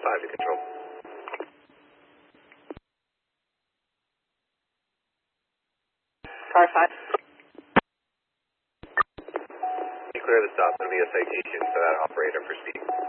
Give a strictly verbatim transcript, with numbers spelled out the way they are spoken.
five to control. Car five. You clear the stop. There'll be a citation for that operator for speed.